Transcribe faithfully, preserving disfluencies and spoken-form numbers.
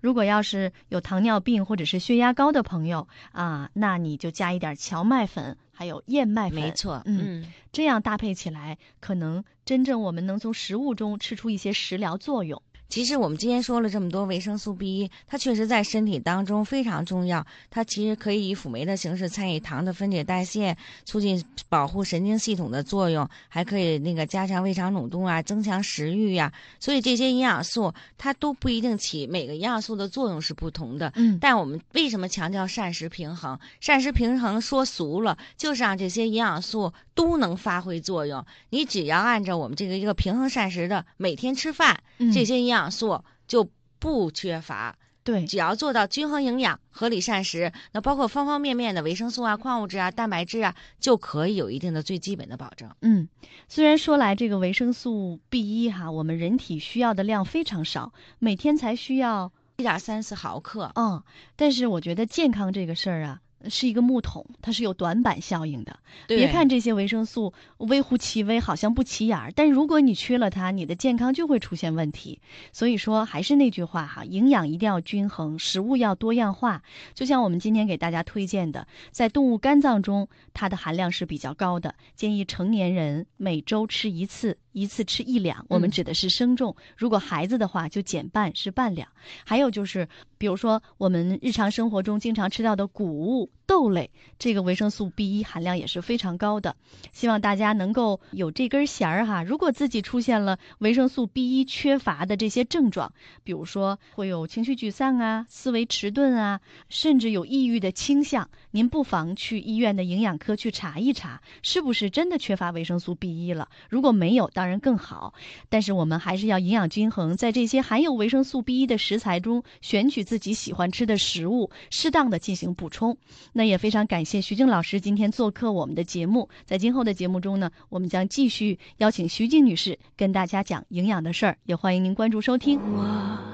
如果要是有糖尿病或者是血压高的朋友啊，那你就加一点荞麦粉还有燕麦粉。 没错， 嗯， 嗯， 这样搭配起来，可能真正我们能从食物中吃出一些食疗作用。 其实我们今天说了这么多维生素 B 一，它确实在身体当中非常重要。它其实可以以辅酶的形式参与糖的分解代谢，促进保护神经系统的作用，还可以那个加强胃肠蠕动啊，增强食欲呀、所以这些营养素它都不一定起，每个营养素的作用是不同的。 嗯， 但我们为什么强调膳食平衡？膳食平衡说俗了，就是让这些营养素都能发挥作用。你只要按照我们这个一个平衡膳食的每天吃饭， 嗯这些营养素就不缺乏。 对， 只要做到均衡营养、合理膳食，那包括方方面面的维生素啊、矿物质啊、蛋白质啊，就可以有一定的最基本的保证。 嗯，虽然说来这个维生素 B 一 哈，我们人体需要的量非常少，每天才需要一点三四毫克， 嗯，但是我觉得健康这个事儿啊，是一个木桶，它是有短板效应的。 对， 别看这些维生素微乎其微，好像不起眼儿，但如果你缺了它，你的健康就会出现问题。所以说，还是那句话哈，营养一定要均衡，食物要多样化。就像我们今天给大家推荐的，在动物肝脏中，它的含量是比较高的，建议成年人每周吃一次。一次吃一两，我们指的是生重。嗯、如果孩子的话，就减半是半两。还有就是，比如说我们日常生活中经常吃到的谷物、豆类，这个维生素 B 一 含量也是非常高的。希望大家能够有这根弦儿哈。如果自己出现了维生素 B 一 缺乏的这些症状，比如说会有情绪沮丧啊、思维迟钝啊，甚至有抑郁的倾向，您不妨去医院的营养科去查一查，是不是真的缺乏维生素 B 一 了。如果没有，当然更好，但是我们还是要营养均衡，在这些含有维生素 B 一 的食材中选取自己喜欢吃的食物，适当的进行补充。那也非常感谢徐静老师今天做客我们的节目，在今后的节目中呢，我们将继续邀请徐静女士跟大家讲营养的事儿，也欢迎您关注收听。